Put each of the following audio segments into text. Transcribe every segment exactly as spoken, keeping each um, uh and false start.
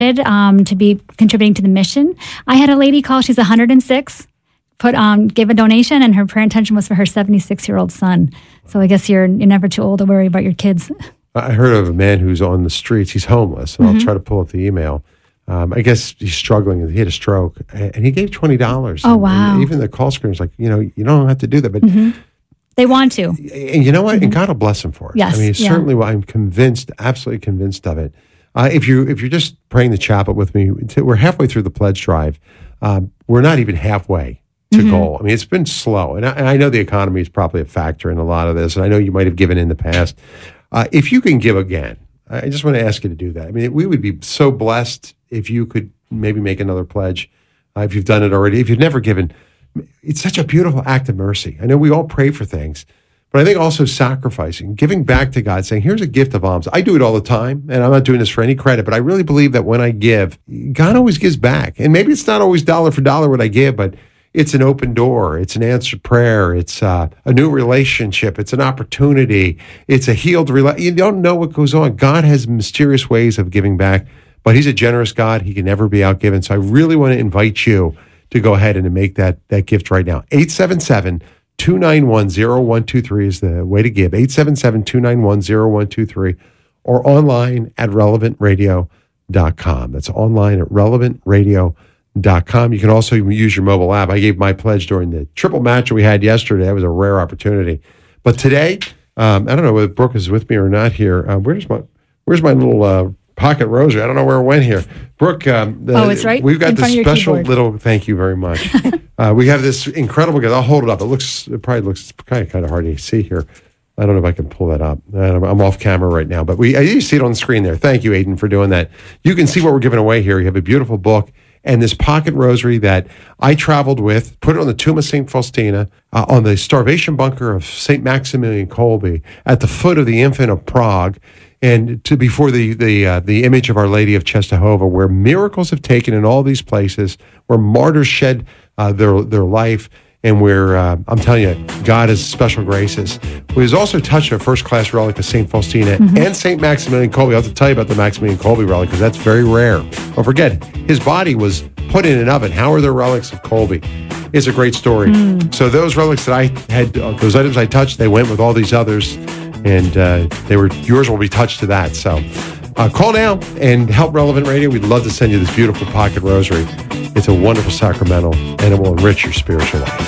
um, to be contributing to the mission. I had a lady call, she's one hundred six, put um, gave a donation, and her prayer intention was for her seventy-six-year-old son. So I guess you're, you're never too old to worry about your kids. I heard of a man who's on the streets. He's homeless, and Mm-hmm. I'll try to pull up the email. Um, I guess he's struggling. He had a stroke, and he gave twenty dollars. Oh, and, wow. And even the call screen was like, you know, you don't have to do that. But Mm-hmm. They want to. And you know what? Mm-hmm. And God will bless him for it. Yes, I mean, yeah. certainly, well, I'm convinced, absolutely convinced of it. Uh, if you if you're just praying the chaplet with me, we're halfway through the pledge drive. Um, we're not even halfway to Mm-hmm. goal. I mean, it's been slow, and I, and I know the economy is probably a factor in a lot of this, and I know you might have given in the past. Uh, if you can give again, I just want to ask you to do that. I mean, we would be so blessed if you could maybe make another pledge. Uh, if you've done it already, if you've never given, it's such a beautiful act of mercy. I know we all pray for things, but I think also sacrificing, giving back to God, saying, here's a gift of alms. I do it all the time, and I'm not doing this for any credit, but I really believe that when I give, God always gives back. And maybe it's not always dollar for dollar what I give, but it's an open door. It's an answered prayer. It's uh, a new relationship. It's an opportunity. It's a healed relationship. You don't know what goes on. God has mysterious ways of giving back, but he's a generous God. He can never be outgiven. So I really want to invite you to go ahead and to make that, that gift right now. eight seven seven, two nine one, zero one two three is the way to give. eight seven seven, two nine one, zero one two three or online at relevant radio dot com. That's online at relevant radio dot com. Dot com. You can also use your mobile app. I gave my pledge during the triple match we had yesterday. That was a rare opportunity. But today, um, I don't know whether Brooke is with me or not here. Uh, where's my Where's my little uh, pocket rosary? I don't know where it went here. Brooke, um, the, oh, it's right. We've got in this front special of your little. Thank you very much. uh, we have this incredible gift. I'll hold it up. It looks. It probably looks kind of kind of hard to see here. I don't know if I can pull that up. I'm, I'm off camera right now, but we. You see it on the screen there. Thank you, Aiden, for doing that. You can see what we're giving away here. You have a beautiful book and this pocket rosary that I traveled with, put it on the tomb of Saint Faustina, uh, on the starvation bunker of Saint Maximilian Kolbe, at the foot of the Infant of Prague, and to before the the uh, the image of Our Lady of Czestochowa, where miracles have taken in all these places, where martyrs shed uh, their their life, and where, uh, I'm telling you, God has special graces. We has also touched a first-class relic of Saint Faustina mm-hmm. and Saint Maximilian Kolbe. I'll have to tell you about the Maximilian Kolbe relic, because that's very rare. Don't forget, his body was put in an oven. How are there relics of Kolbe? It's a great story. Mm. So those relics that I had, uh, those items I touched, they went with all these others, and uh, they were yours will be touched to that. So uh, call now and help Relevant Radio. We'd love to send you this beautiful pocket rosary. It's a wonderful sacramental, and it will enrich your spiritual life.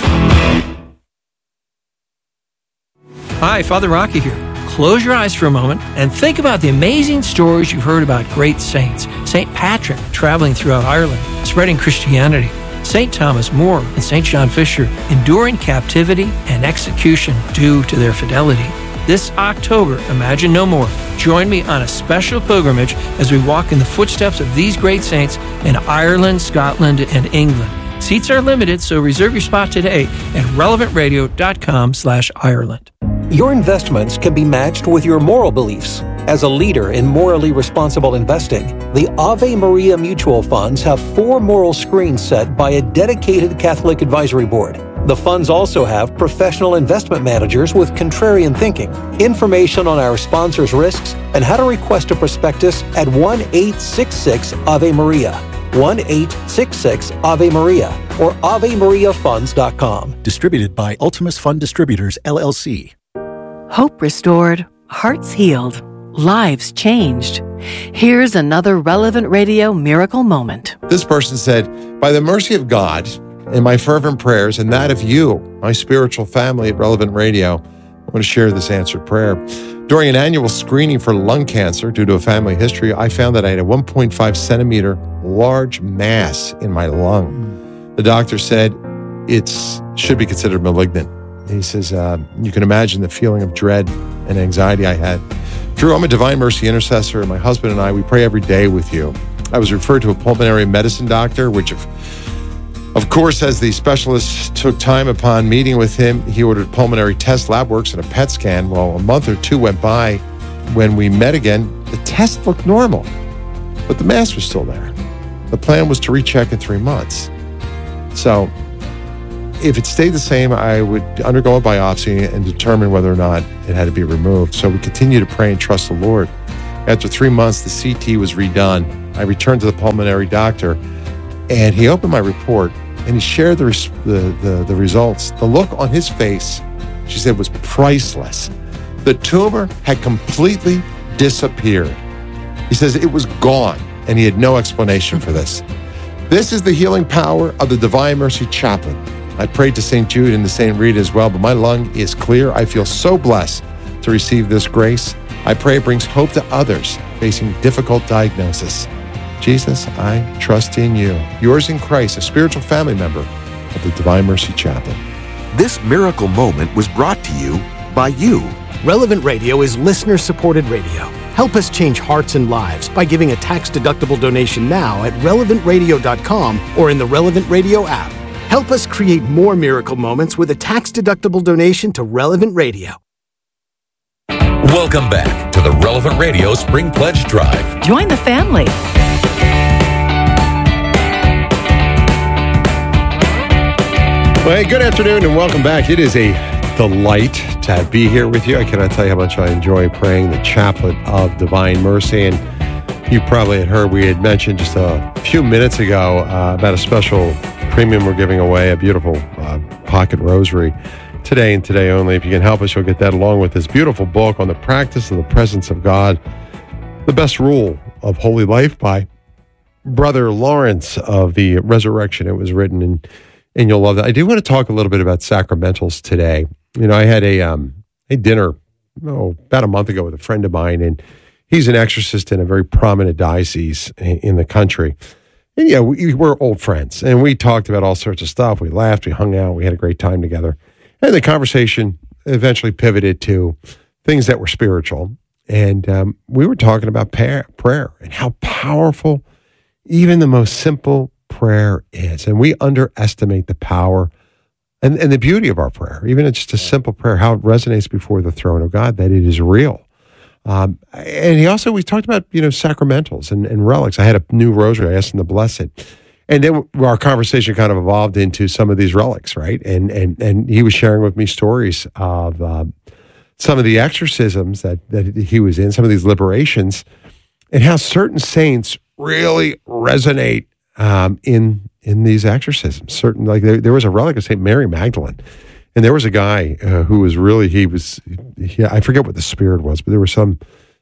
Hi, Father Rocky here. Close your eyes for a moment and think about the amazing stories you've heard about great saints. Saint Patrick traveling throughout Ireland, spreading Christianity. Saint Thomas More and Saint John Fisher enduring captivity and execution due to their fidelity. This October, Imagine No More. Join me on a special pilgrimage as we walk in the footsteps of these great saints in Ireland, Scotland, and England. Seats are limited, so reserve your spot today at relevant radio dot com slash Ireland. Your investments can be matched with your moral beliefs. As a leader in morally responsible investing, the Ave Maria Mutual Funds have four moral screens set by a dedicated Catholic advisory board. The funds also have professional investment managers with contrarian thinking. Information on our sponsors' risks and how to request a prospectus at one eight six six Ave Maria, one eight six six Ave Maria, or ave maria funds dot com. Distributed by Ultimus Fund Distributors, L L C. Hope restored, hearts healed, lives changed. Here's another Relevant Radio miracle moment. This person said, by the mercy of God, and my fervent prayers, and that of you, my spiritual family at Relevant Radio, I want to share this answered prayer. During an annual screening for lung cancer due to a family history, I found that I had a one point five centimeter large mass in my lung. The doctor said it should be considered malignant. He says, uh, you can imagine the feeling of dread and anxiety I had. Drew, I'm a Divine Mercy intercessor, and my husband and I, we pray every day with you. I was referred to a pulmonary medicine doctor, which if Of course, as the specialist took time upon meeting with him, he ordered pulmonary test, lab works, and a P E T scan. Well, a month or two went by. When we met again, the test looked normal, but the mass was still there. The plan was to recheck in three months. So if it stayed the same, I would undergo a biopsy and determine whether or not it had to be removed. So we continue to pray and trust the Lord. After three months, the C T was redone. I returned to the pulmonary doctor, and he opened my report, and he shared the, res- the, the, the results. The look on his face, she said, was priceless. The tumor had completely disappeared. He says it was gone, and he had no explanation for this. This is the healing power of the Divine Mercy Chaplain. I prayed to Saint Jude and to Saint Rita as well, but my lung is clear. I feel so blessed to receive this grace. I pray it brings hope to others facing difficult diagnosis. Jesus, I trust in you. Yours in Christ, a spiritual family member of the Divine Mercy Chaplain. This miracle moment was brought to you by you. Relevant Radio is listener-supported radio. Help us change hearts and lives by giving a tax-deductible donation now at relevant radio dot com or in the Relevant Radio app. Help us create more miracle moments with a tax-deductible donation to Relevant Radio. Welcome back to the Relevant Radio Spring Pledge Drive. Join the family. Well, hey, good afternoon and welcome back. It is a delight to be here with you. I cannot tell you how much I enjoy praying the Chaplet of Divine Mercy. And you probably had heard we had mentioned just a few minutes ago uh, about a special premium we're giving away, a beautiful uh, pocket rosary today and today only. If you can help us, you'll get that along with this beautiful book on the practice of the presence of God, The Best Rule of Holy Life by Brother Lawrence of the Resurrection. It was written in And you'll love that. I do want to talk a little bit about sacramentals today. You know, I had a um, a dinner oh, about a month ago with a friend of mine, and he's an exorcist in a very prominent diocese in, in the country. And yeah, we, we're old friends, and we talked about all sorts of stuff. We laughed, we hung out, we had a great time together. And the conversation eventually pivoted to things that were spiritual. And um, we were talking about prayer, prayer and how powerful even the most simple prayer is. And we underestimate the power and, and the beauty of our prayer. Even it's just a simple prayer, how it resonates before the throne of God, that it is real. Um, and he also, we talked about, you know, sacramentals and, and relics. I had a new rosary. I asked him to bless it. And then our conversation kind of evolved into some of these relics, right? And and and he was sharing with me stories of um, some of the exorcisms that, that he was in, some of these liberations, and how certain saints really resonate Um, in in these exorcisms. Certain, like there, there was a relic of Saint Mary Magdalene, and there was a guy uh, who was really he was he, I forget what the spirit was, but there was some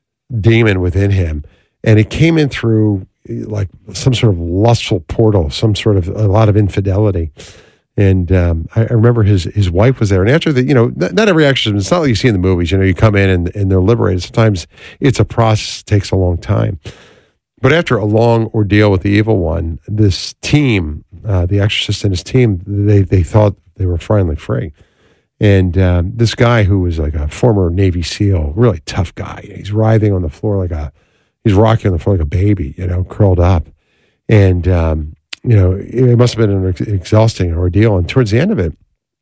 demon within him, and it came in through like some sort of lustful portal, some sort of a lot of infidelity. And um, I, I remember his his wife was there, and after the you know not, not every exorcism, it's not like you see in the movies. You know, you come in and and they're liberated. Sometimes it's a process, it takes a long time. But after a long ordeal with the evil one, this team, uh, the exorcist and his team, they they thought they were finally free. And um, this guy who was like a former Navy SEAL, really tough guy, he's writhing on the floor like a, he's rocking on the floor like a baby, you know, curled up. And, um, you know, it must have been an ex- exhausting ordeal. And towards the end of it,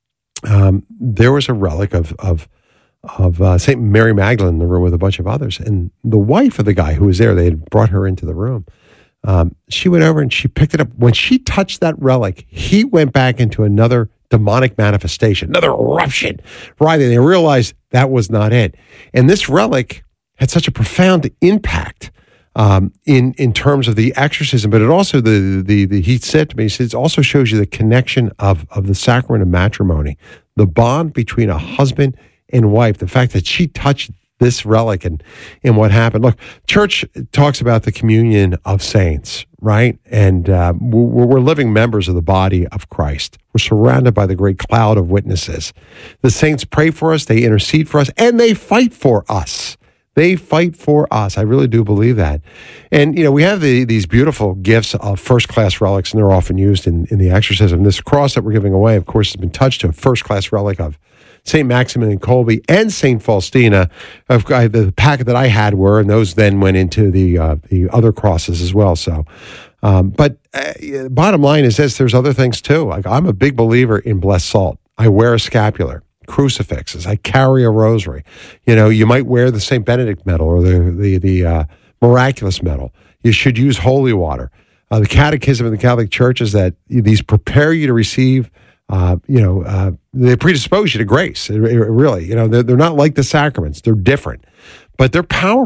um, there was a relic of, of, of uh, Saint Mary Magdalene in the room with a bunch of others. And the wife of the guy who was there, they had brought her into the room. Um, she went over and she picked it up. When she touched that relic, he went back into another demonic manifestation, another eruption. Right. And they realized that was not it. And this relic had such a profound impact um, in, in terms of the exorcism, but it also, the, the, the, he said to me, he said, it also shows you the connection of, of the sacrament of matrimony, the bond between a husband and wife, the fact that she touched this relic and, and what happened. Look, church talks about the communion of saints, right? And uh, we're, we're living members of the body of Christ. We're surrounded by the great cloud of witnesses. The saints pray for us, they intercede for us, and they fight for us. They fight for us. I really do believe that. And, you know, we have the, these beautiful gifts of first-class relics, and they're often used in, in the exorcism. This cross that we're giving away, of course, has been touched to a first-class relic of Saint Maximilian Kolbe and Saint Faustina. Of the packet that I had were, and those then went into the uh, the other crosses as well. So, um, but uh, bottom line is this: there's other things too. Like I'm a big believer in blessed salt. I wear a scapular, crucifixes. I carry a rosary. You know, you might wear the Saint Benedict medal or the the the uh, miraculous medal. You should use holy water. Uh, the Catechism of the Catholic Church is that these prepare you to receive. Uh, you know, uh, they predispose you to grace. It, it, really, you know, they're, they're not like the sacraments. They're different, but they're powerful.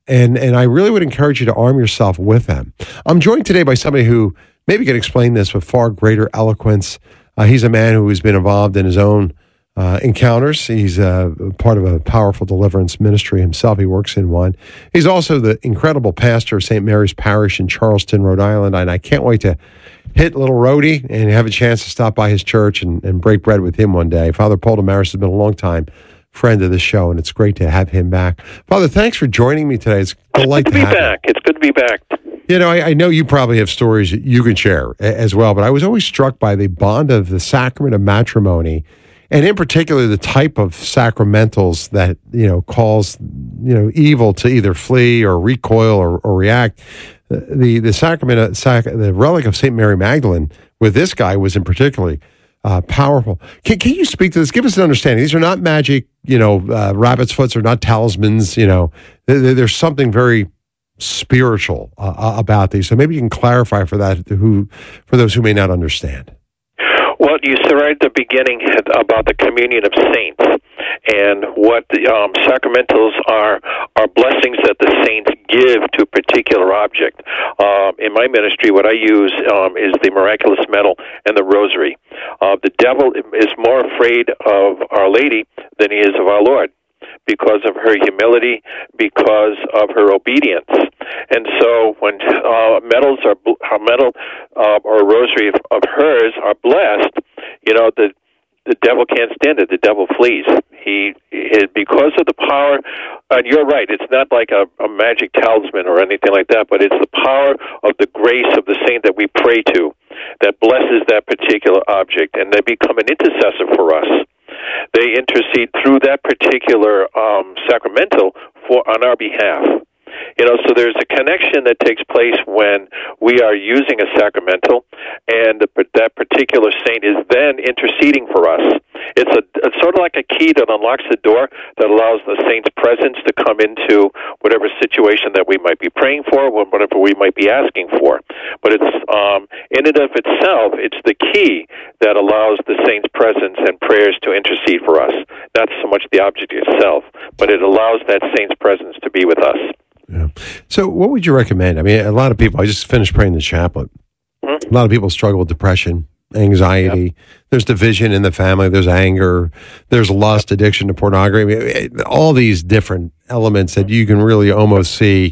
And, and I really would encourage you to arm yourself with them. I'm joined today by somebody who maybe can explain this with far greater eloquence. Uh, he's a man who has been involved in his own uh, encounters. He's uh, part of a powerful deliverance ministry himself. He works in one. He's also the incredible pastor of Saint Mary's Parish in Charleston, Rhode Island. And I can't wait to hit Little Rhodey and have a chance to stop by his church and, and break bread with him one day. Father Paul Damaris has been a long time friend of the show, and it's great to have him back. Father, thanks for joining me today. It's a delight to, to be have back. you. It's good to be back. You know, I, I know you probably have stories that you can share a, as well, but I was always struck by the bond of the sacrament of matrimony, and in particular, the type of sacramentals that, you know, cause, you know, evil to either flee or recoil or, or react. The the sacrament, of, sac, the relic of Saint Mary Magdalene with this guy was in particularly uh, powerful. Can, can you speak to this? Give us an understanding. These are not magic, you know, uh, rabbit's foots, they're not talismans, you know. There, there's something very spiritual uh, about these. So maybe you can clarify for that, who, for those who may not understand. Well, you said right at the beginning about the communion of saints, and what the um, sacramentals are are blessings that the saints give to a particular object. Um, in my ministry, what I use um, is the miraculous medal and the rosary. Uh, the devil is more afraid of Our Lady than he is of our Lord, because of her humility, because of her obedience. And so when uh, medals are, a medal uh, or a rosary of, of hers are blessed, you know, the the devil can't stand it. The devil flees. He, he because of the power, and you're right, it's not like a, a magic talisman or anything like that, but it's the power of the grace of the saint that we pray to that blesses that particular object, and they become an intercessor for us. They intercede through that particular um, sacramental for on our behalf. You know, so there's a connection that takes place when we are using a sacramental, and the, that particular saint is then interceding for us. It's a it's sort of like a key that unlocks the door that allows the saint's presence to come into whatever situation that we might be praying for, whatever we might be asking for. But it's um, in and of itself, it's the key that allows the saint's presence and prayers to intercede for us. Not so much the object itself, but it allows that saint's presence to be with us. Yeah. So what would you recommend? I mean, a lot of people, I just finished praying the chaplet. Mm-hmm. A lot of people struggle with depression, anxiety. Yep. There's division in the family. There's anger. There's lust, addiction to pornography. I mean, all these different elements that you can really almost see.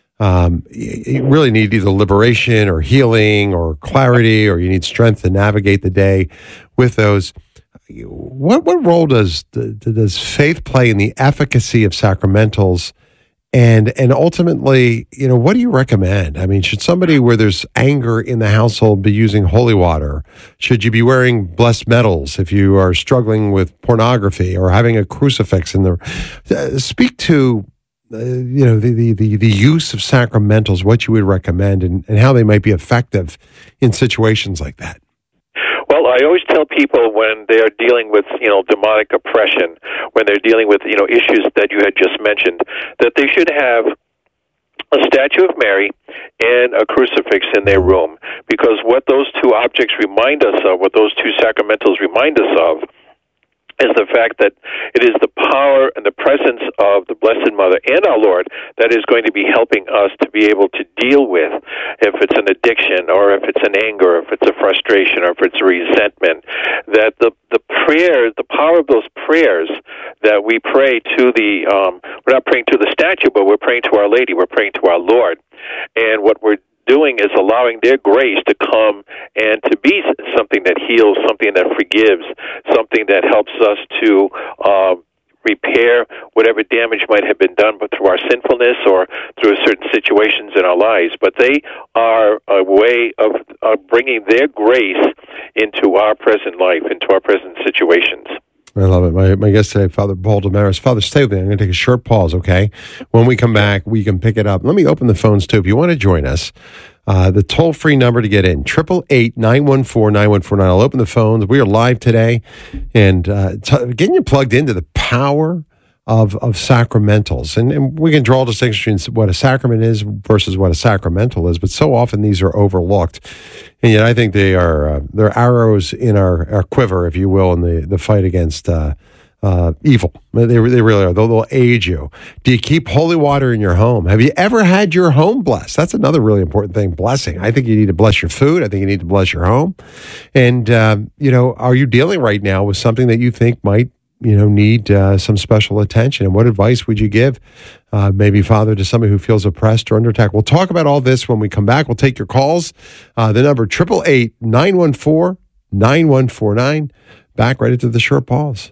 Um, you really need either liberation or healing or clarity, or you need strength to navigate the day with those. What what role does does faith play in the efficacy of sacramentals? And and ultimately, you know, what do you recommend? I mean, should somebody where there's anger in the household be using holy water? Should you be wearing blessed medals if you are struggling with pornography or having a crucifix in the? Uh, speak to, uh, you know, the, the the the use of sacramentals, what you would recommend, and, and how they might be effective in situations like that. Well, I always tell people when they are dealing with, you know, demonic oppression, when they're dealing with, you know, issues that you had just mentioned, that they should have a statue of Mary and a crucifix in their room, because what those two objects remind us of, what those two sacramentals remind us of, is the fact that it is the power and the presence of the Blessed Mother and our Lord that is going to be helping us to be able to deal with, if it's an addiction or if it's an anger, if it's a frustration or if it's a resentment, that the, the prayer, the power of those prayers that we pray to the, um, we're not praying to the statue, but we're praying to Our Lady, we're praying to our Lord. And what we're doing is allowing their grace to come and to be something that heals, something that forgives, something that helps us to uh, repair whatever damage might have been done, but through our sinfulness or through certain situations in our lives. But they are a way of, of bringing their grace into our present life, into our present situations. I love it. My my guest today, Father Paul Damaris. Father, stay with me. I'm going to take a short pause, okay? When we come back, we can pick it up. Let me open the phones, too. If you want to join us, uh, the toll-free number to get in, eight eight eight, nine one four, nine one four nine. I'll open the phones. We are live today, and uh, t- getting you plugged into the power of of sacramentals. And, and we can draw a distinction between what a sacrament is versus what a sacramental is, but so often these are overlooked. And yet I think they are uh, they're arrows in our, our quiver, if you will, in the, the fight against uh, uh, evil. They, they really are. They'll, they'll age you. Do you keep holy water in your home? Have you ever had your home blessed? That's another really important thing, blessing. I think you need to bless your food. I think you need to bless your home. And, um, you know, are you dealing right now with something that you think might, you know, need uh, some special attention? And what advice would you give, uh, maybe, Father, to somebody who feels oppressed or under attack? We'll talk about all this when we come back. We'll take your calls. Uh, the number, eight eight eight, nine one four, nine one four nine. Back right into the short pause.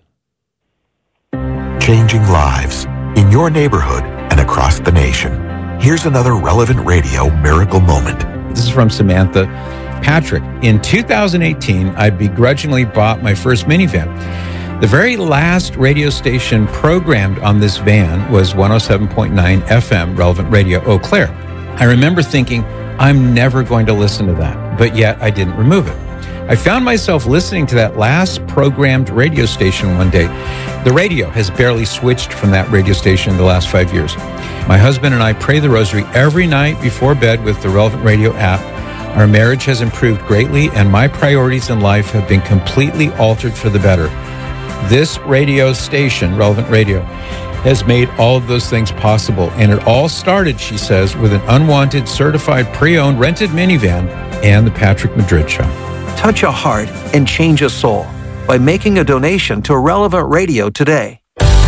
Changing lives in your neighborhood and across the nation. Here's another Relevant Radio miracle moment. This is from Samantha. Patrick, in two thousand eighteen, I begrudgingly bought my first minivan. The very last radio station programmed on this van was one oh seven point nine F M, Relevant Radio, Eau Claire. I remember thinking, I'm never going to listen to that, but yet I didn't remove it. I found myself listening to that last programmed radio station one day. The radio has barely switched from that radio station in the last five years. My husband and I pray the rosary every night before bed with the Relevant Radio app. Our marriage has improved greatly, and my priorities in life have been completely altered for the better. This radio station, Relevant Radio, has made all of those things possible. And it all started, she says, with an unwanted, certified, pre-owned, rented minivan and the Patrick Madrid Show. Touch a heart and change a soul by making a donation to Relevant Radio today.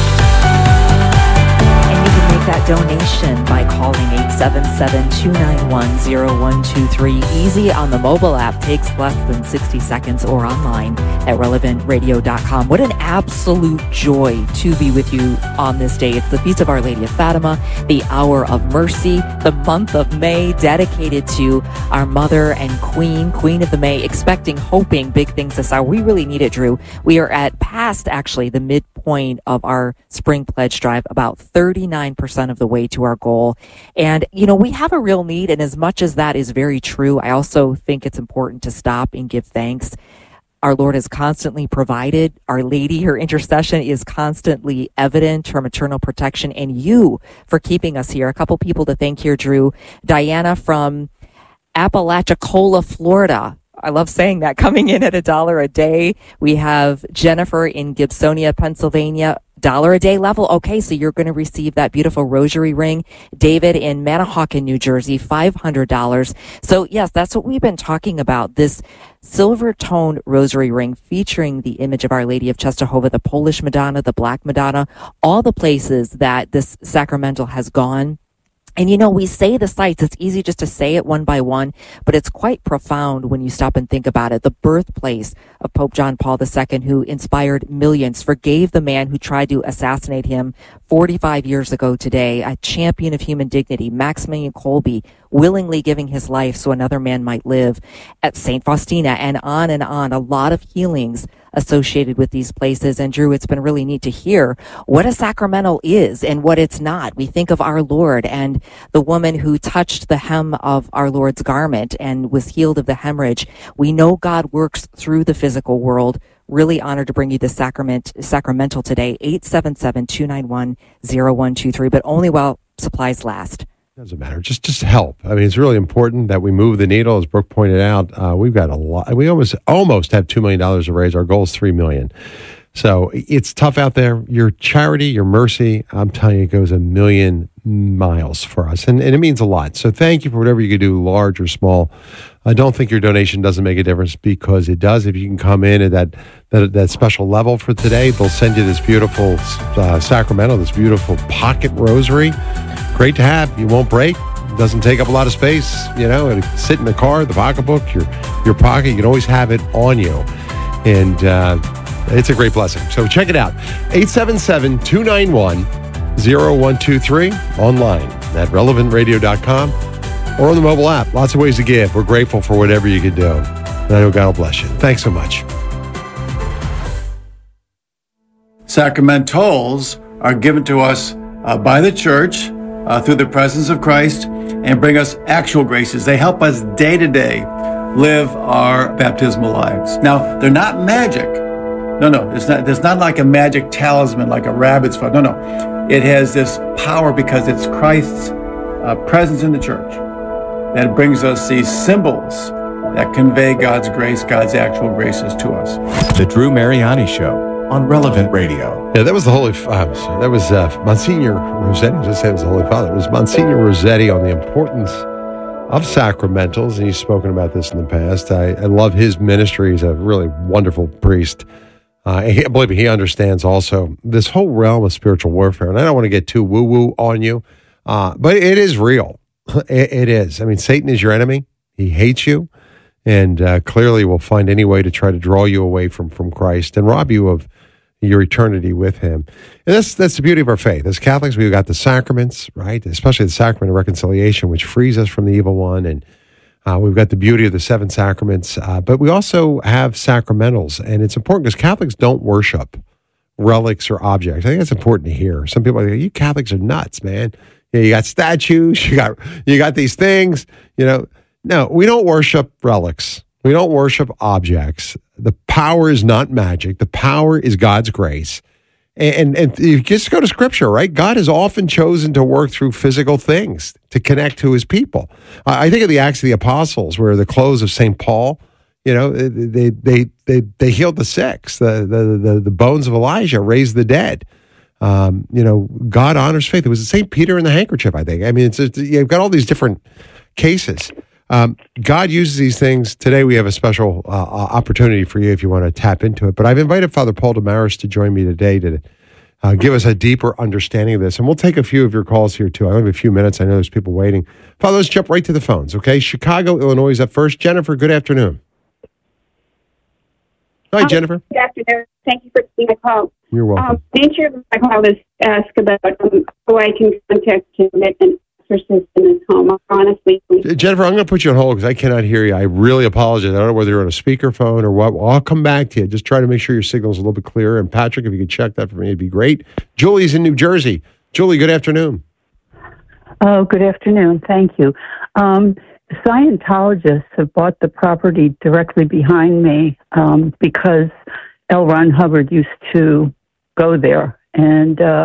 And you can make that donation by calling eight seven seven, two nine one, zero one two three. Easy on the mobile app, takes less than sixty seconds, or online at relevant radio dot com. What an absolute joy to be with you on this day. It's the Feast of Our Lady of Fatima, the Hour of Mercy, the month of May dedicated to our Mother and Queen, Queen of the May, expecting, hoping big things this hour. We really need it, Drew. We are at past, actually, the midpoint of our spring pledge drive, about thirty-nine percent of the way to our goal. And, you know, we have a real need, and as much as that is very true, I also think it's important to stop and give thanks. Our Lord has constantly provided. Our Lady, her intercession is constantly evident, her maternal protection, and you for keeping us here. A couple people to thank here, Drew. Diana from Apalachicola, Florida. I love saying that, coming in at a dollar a day. We have Jennifer in Gibsonia, Pennsylvania. Dollar a day level. Okay, so you're going to receive that beautiful rosary ring. David in Manahawkin, New Jersey, five hundred dollars. So yes, that's what we've been talking about. This silver toned rosary ring featuring the image of Our Lady of Czestochowa, the Polish Madonna, the Black Madonna, all the places that this sacramental has gone. And, you know, we say the sites, it's easy just to say it one by one, but it's quite profound when you stop and think about it. The birthplace of Pope John Paul the Second, who inspired millions, forgave the man who tried to assassinate him forty-five years ago today, a champion of human dignity, Maximilian Kolbe, willingly giving his life so another man might live, at Saint Faustina, and on and on. A lot of healings associated with these places. And Drew, it's been really neat to hear what a sacramental is and what it's not. We think of our Lord and the woman who touched the hem of our Lord's garment and was healed of the hemorrhage. We know God works through the physical world. Really honored to bring you the sacrament, sacramental today, eight seven seven, two nine one, zero one two three, but only while supplies last. Doesn't matter. Just just help. I mean, it's really important that we move the needle. As Brooke pointed out, uh, we've got a lot. We almost almost have two million dollars to raise. Our goal is three million dollars. So it's tough out there. Your charity, your mercy, I'm telling you, it goes a million miles for us. And, and it means a lot. So thank you for whatever you can do, large or small. I don't think your donation doesn't make a difference, because it does. If you can come in at that that, that special level for today, they'll send you this beautiful uh, sacramental, this beautiful pocket rosary. Great to have. You won't break. It doesn't take up a lot of space. You know, it'll sit in the car, the pocketbook, your your pocket. You can always have it on you. And uh, it's a great blessing. So check it out. eight seven seven, two nine one, zero one two three. Online at relevant radio dot com or on the mobile app. Lots of ways to give. We're grateful for whatever you can do. And I know God will bless you. Thanks so much. Sacramentals are given to us uh, by the church uh, through the presence of Christ, and bring us actual graces. They help us day to day live our baptismal lives. Now, they're not magic. No, no, it's not. It's not like a magic talisman, like a rabbit's foot. No, no. It has this power because it's Christ's uh, presence in the church that brings us these symbols that convey God's grace, God's actual graces to us. The Drew Mariani Show, on Relevant Radio. Yeah, that was the Holy, uh, sorry, that was uh, Monsignor Rossetti. I was just saying it was the Holy Father. It was Monsignor Rossetti on the importance of sacramentals, and he's spoken about this in the past. I, I love his ministry. He's a really wonderful priest. Uh, he, believe me, he understands also this whole realm of spiritual warfare. And I don't want to get too woo-woo on you, uh, but it is real. It, it is. I mean, Satan is your enemy. He hates you, and uh, clearly will find any way to try to draw you away from, from Christ and rob you of your eternity with him. And that's that's the beauty of our faith. As Catholics, we've got the sacraments, right? Especially the sacrament of reconciliation, which frees us from the evil one. And uh, we've got the beauty of the seven sacraments. Uh, but we also have sacramentals. And it's important because Catholics don't worship relics or objects. I think that's important to hear. Some people are like, you Catholics are nuts, man. You know, you got statues, you got you got these things, you know. No, we don't worship relics. We don't worship objects. The power is not magic. The power is God's grace. And, and, and you just go to Scripture, right? God has often chosen to work through physical things to connect to his people. I think of the Acts of the Apostles, where the clothes of Saint Paul, you know, they they they they healed the sick. The, the, the, the bones of Elijah raised the dead. Um, you know, God honors faith. It was Saint Peter and the handkerchief, I think. I mean, it's, it's you've got all these different cases. Um, God uses these things. Today we have a special uh, opportunity for you if you want to tap into it. But I've invited Father Paul Damaris to join me today to uh, give us a deeper understanding of this. And we'll take a few of your calls here, too. I only have a few minutes. I know there's people waiting. Father, let's jump right to the phones, okay? Chicago, Illinois is up first. Jennifer, good afternoon. Hi, Jennifer. Good afternoon. Thank you for taking my call. You're welcome. Um, the nature of my call is ask about um, how I can contact him and exorcist in his home. Honestly, Jennifer, I'm going to put you on hold because I cannot hear you. I really apologize. I don't know whether you're on a speakerphone or what. Well, I'll come back to you. Just try to make sure your signal's a little bit clearer. And Patrick, if you could check that for me, it'd be great. Julie's in New Jersey. Julie, good afternoon. Oh, good afternoon. Thank you. Um, Scientologists have bought the property directly behind me um, because L. Ron Hubbard used to go there. And uh,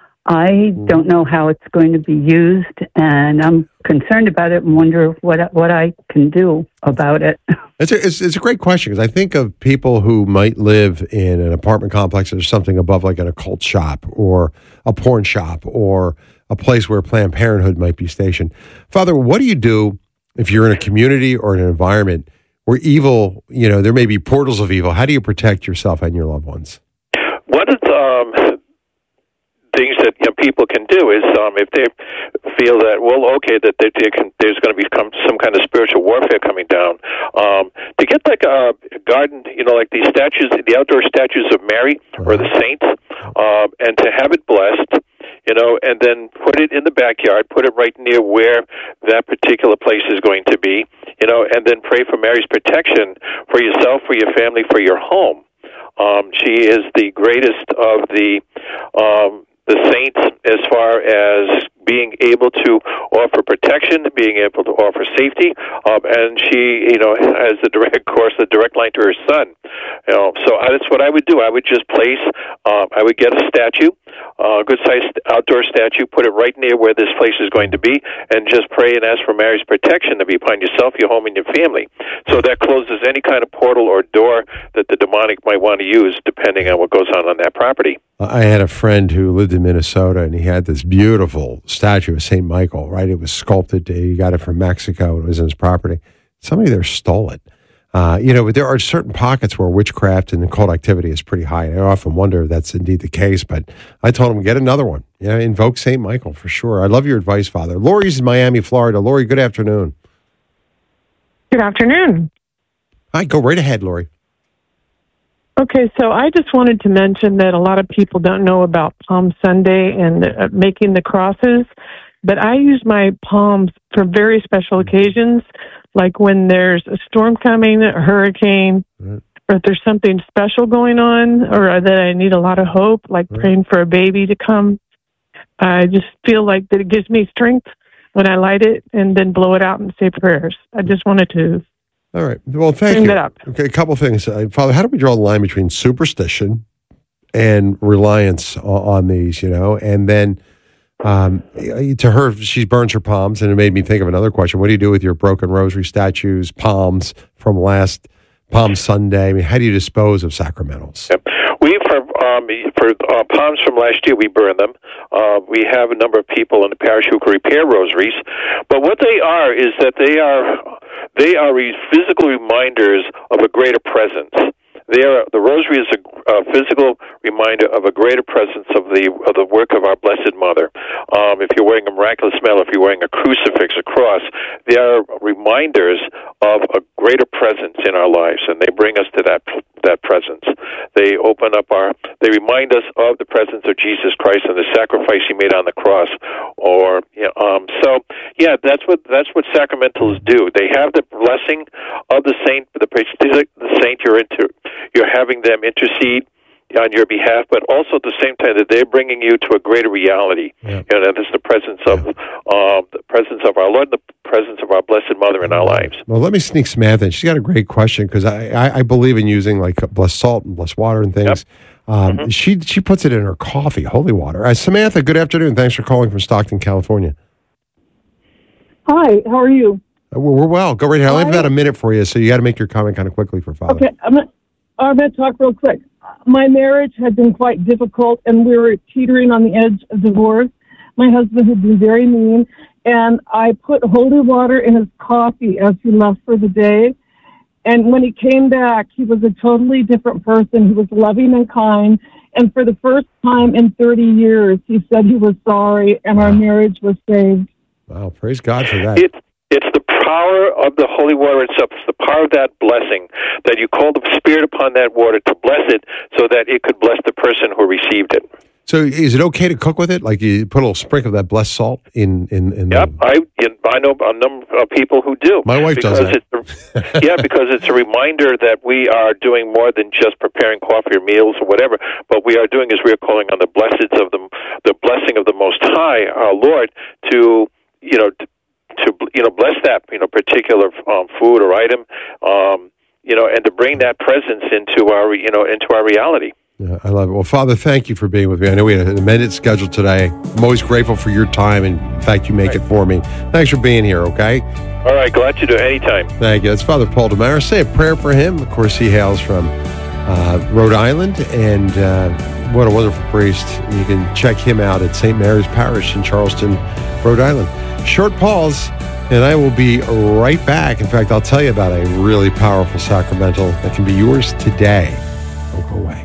I don't know how it's going to be used, and I'm concerned about it and wonder what what I can do about it. It's a, it's, it's a great question because I think of people who might live in an apartment complex or something above like an occult shop or a porn shop or a place where Planned Parenthood might be stationed. Father, what do you do if you're in a community or an environment where evil, you know, there may be portals of evil? How do you protect yourself and your loved ones? One of the um, things that you know, people can do is um, if they feel that, well, okay, that they, they can, there's going to be some, some kind of spiritual warfare coming down, um, to get like a garden, you know, like these statues, the outdoor statues of Mary or the saints, um, and to have it blessed, you know, and then put it in the backyard, put it right near where that particular place is going to be, you know, and then pray for Mary's protection for yourself, for your family, for your home. Um, she is the greatest of the um, the saints as far as being able to offer protection, being able to offer safety, um, and she, you know, has the direct, of course, the direct line to her son. You know, so I, that's what I would do. I would just place, um, I would get a statue, a good-sized outdoor statue, put it right near where this place is going to be, and just pray and ask for Mary's protection to be upon yourself, your home, and your family. So that closes any kind of portal or door that the demonic might want to use, depending on what goes on on that property. I had a friend who lived in Minnesota, and he had this beautiful statue of Saint Michael, right? It was sculpted. He got it from Mexico. It was in his property. Somebody there stole it. Uh, you know, but there are certain pockets where witchcraft and occult activity is pretty high. I often wonder if that's indeed the case, but I told him, get another one. Yeah, invoke Saint Michael for sure. I love your advice, Father. Lori's in Miami, Florida. Lori, good afternoon. Good afternoon. Hi, go right ahead, Lori. Okay, so I just wanted to mention that a lot of people don't know about Palm Sunday and uh, making the crosses, but I use my palms for very special occasions, like when there's a storm coming, a hurricane, right, or if there's something special going on, or that I need a lot of hope, like right, praying for a baby to come. I just feel like that it gives me strength when I light it and then blow it out and say prayers. I just wanted to All right. Well, thank bring you. that up. Okay, a couple things. Uh, Father, how do we draw the line between superstition and reliance on, on these, you know? And then um, to her, she burns her palms, and it made me think of another question. What do you do with your broken rosary statues, palms from last Palm Sunday? I mean, how do you dispose of sacramentals? Yep. We for um, for uh, palms from last year, we burn them. Uh, we have a number of people in the parish who can repair rosaries, but what they are is that they are they are re- physical reminders of a greater presence. They are, the rosary is a, a physical reminder of a greater presence of the of the work of our Blessed Mother. Um, if you're wearing a miraculous medal, if you're wearing a crucifix, a cross, they are reminders of a greater presence in our lives, and they bring us to that that presence. They open up our, they remind us of the presence of Jesus Christ and the sacrifice He made on the cross. Or you know, um, so, yeah, that's what that's what sacramentals do. They have the blessing of the saint, the the saint you're into. You're having them intercede on your behalf, but also at the same time that they're bringing you to a greater reality. Yeah. You know, that is the presence of um, the presence of our Lord, the presence of our Blessed Mother in our lives. Well, let me sneak Samantha in. She's got a great question because I, I, I believe in using like blessed salt and blessed water and things. Yep. Um, mm-hmm. She she puts it in her coffee, holy water. Uh, Samantha, good afternoon. Thanks for calling from Stockton, California. Hi, how are you? Uh, we're, we're well. Go right ahead. I have about a minute for you, so you got to make your comment kind of quickly for Father. Okay, I'm gonna, I'm going to talk real quick. My marriage had been quite difficult, and we were teetering on the edge of divorce. My husband had been very mean, and I put holy water in his coffee as he left for the day. And when he came back, he was a totally different person. He was loving and kind. And for the first time in thirty years, he said he was sorry, and our marriage was saved. Wow, praise God for that. It's, it's the power of the holy water itself. It's the power of that blessing, that you call the Spirit upon that water to bless it so that it could bless the person who received it. So is it okay to cook with it? Like you put a little sprinkle of that blessed salt in... in, in yep, the... I I know a number of people who do. My wife does that. It's a, yeah, because it's a reminder that we are doing more than just preparing coffee or meals or whatever. What we are doing is we are calling on the blessings of the, the blessing of the Most High, our Lord, to, you know, to, to you know, bless that, you know, particular um, food or item, um, you know, and to bring that presence into our, you know, into our reality. Yeah, I love it. Well, Father, thank you for being with me. I know we had an amended schedule today. I'm always grateful for your time, and in fact, you make right. it for me. Thanks for being here, okay? All right, glad to do it anytime. Thank you. That's Father Paul Damaris. Say a prayer for him. Of course, he hails from uh, Rhode Island, and uh, what a wonderful priest. You can check him out at Saint Mary's Parish in Charleston, Rhode Island. Short pause, and I will be right back. In fact, I'll tell you about a really powerful sacramental that can be yours today. Don't go away.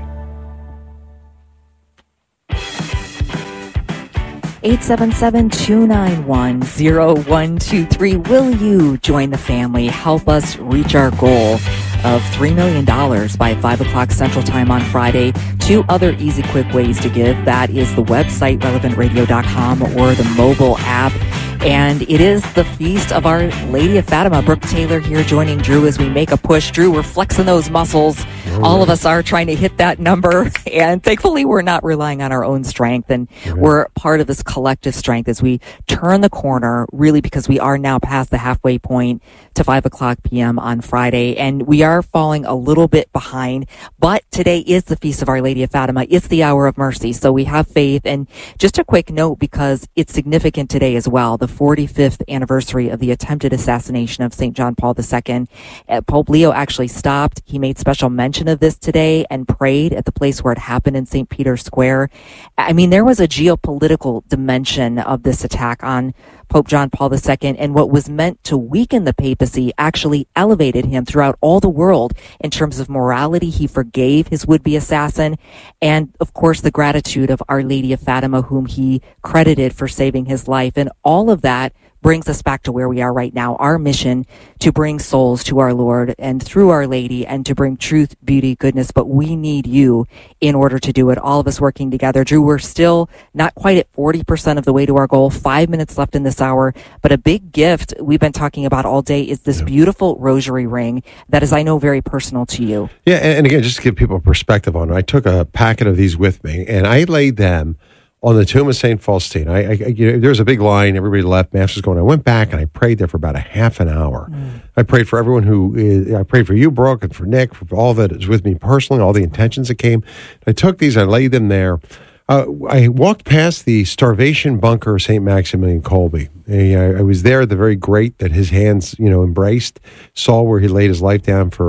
eight seven seven, two nine one, zero one two three. Will you join the family? Help us reach our goal of three million dollars by five o'clock Central Time on Friday. Two other easy, quick ways to give. That is the website, relevant radio dot com, or the mobile app. And it is the feast of Our Lady of Fatima. Brooke Taylor here joining Drew as we make a push. Drew, we're flexing those muscles. Oh, All of us are trying to hit that number. And thankfully, we're not relying on our own strength. And yeah. we're part of this collective strength as we turn the corner, really, because we are now past the halfway point to five o'clock p.m. on Friday. And we are falling a little bit behind. But today is the feast of Our Lady of Fatima. It's the hour of mercy. So we have faith. And just a quick note, because it's significant today as well. The forty-fifth anniversary of the attempted assassination of Saint John Paul the Second. Uh, Pope Leo actually stopped. He made special mention of this today and prayed at the place where it happened in Saint Peter's Square. I mean, there was a geopolitical dimension of this attack on Pope John Paul the Second, and what was meant to weaken the papacy actually elevated him throughout all the world in terms of morality. He forgave his would-be assassin, and of course the gratitude of Our Lady of Fatima, whom he credited for saving his life. And all of that brings us back to where we are right now, our mission to bring souls to our Lord and through Our Lady, and to bring truth, beauty, goodness. But we need you in order to do it, all of us working together. Drew, we're still not quite at forty percent of the way to our goal, five minutes left in this hour, but a big gift we've been talking about all day is this yeah. beautiful rosary ring that is, I know, very personal to you. Yeah, and, and again, just to give people a perspective on it, I took a packet of these with me, and I laid them on the tomb of Saint Faustina. I, I, you know, there was a big line. Everybody left. Mass was going. I went back and I prayed there for about a half an hour. Mm. I prayed for everyone who is, I prayed for you, Brooke, and for Nick, for all that is with me personally, all the intentions that came. I took these, I laid them there. Uh, I walked past the starvation bunker of Saint Maximilian Kolbe. I, I was there at the very grate that his hands, you know, embraced, saw where he laid his life down for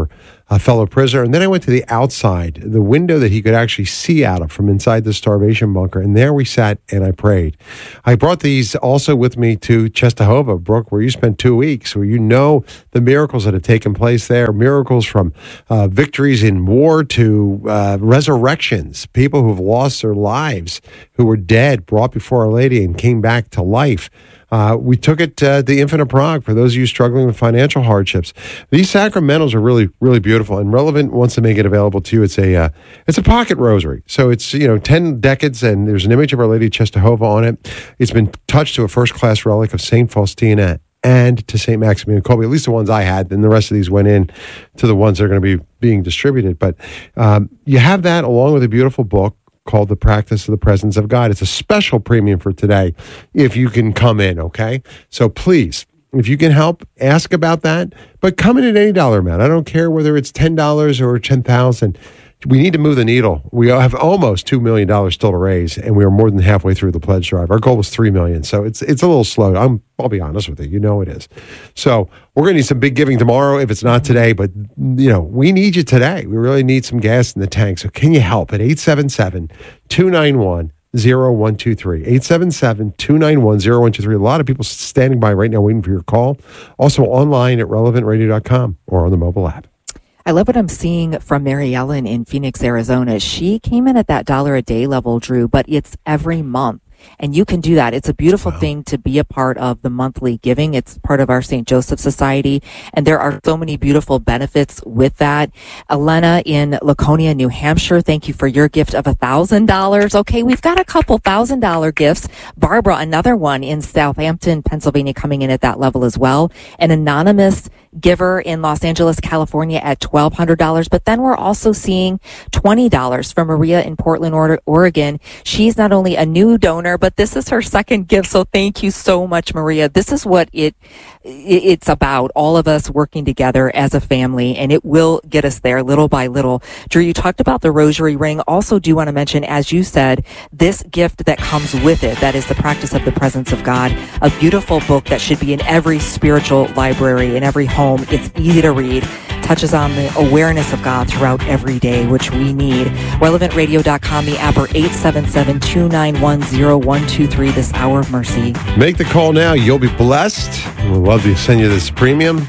a fellow prisoner. And then I went to the outside, the window that he could actually see out of from inside the starvation bunker. And there we sat and I prayed. I brought these also with me to Czestochowa, Brooke, where you spent two weeks, where you know the miracles that have taken place there, miracles from uh, victories in war to uh, resurrections, people who have lost their lives, who were dead, brought before Our Lady and came back to life. Uh, we took it to the Infant of Prague for those of you struggling with financial hardships. These sacramentals are really, really beautiful, and Relevant wants to make it available to you. It's a uh, it's a pocket rosary, so it's you know ten decades, and there's an image of Our Lady of Czestochowa on it. It's been touched to a first class relic of Saint Faustina and to Saint Maximilian Kolbe, at least the ones I had. And the rest of these went in to the ones that are going to be being distributed. But um, you have that along with a beautiful book called The Practice of the Presence of God. It's a special premium for today if you can come in, okay? So please, if you can help, ask about that, but come in at any dollar amount. I don't care whether it's ten dollars or ten thousand dollars. We need to move the needle. We have almost two million dollars still to raise, and we are more than halfway through the pledge drive. Our goal was three million dollars, so it's it's a little slow. I'm, I'll be honest with you. You know it is. So we're going to need some big giving tomorrow if it's not today, but you know we need you today. We really need some gas in the tank. So can you help at eight seven seven, two nine one, zero one two three. eight seven seven, two nine one, zero one two three. A lot of people standing by right now waiting for your call. Also online at relevant radio dot com or on the mobile app. I love what I'm seeing from Mary Ellen in Phoenix, Arizona. She came in at that dollar a day level, Drew, but it's every month. And you can do that. It's a beautiful wow. thing to be a part of the monthly giving. It's part of our Saint Joseph Society. And there are so many beautiful benefits with that. Elena in Laconia, New Hampshire, thank you for your gift of one thousand dollars. Okay, we've got a couple thousand dollar gifts. Barbara, another one in Southampton, Pennsylvania, coming in at that level as well. An anonymous giver in Los Angeles, California at twelve hundred dollars. But then we're also seeing twenty dollars from Maria in Portland, Oregon. She's not only a new donor, but this is her second gift. So thank you so much, Maria. This is what it it's about. All of us working together as a family, and it will get us there little by little. Drew, you talked about the rosary ring. Also do want to mention, as you said, this gift that comes with it, that is The Practice of the Presence of God, a beautiful book that should be in every spiritual library, in every home. It's easy to read, touches on the awareness of God throughout every day, which we need. relevant radio dot com, the app, or eight seven seven, two nine one, zero one two three, this hour of mercy. Make the call now. You'll be blessed. We'll love to send you this premium,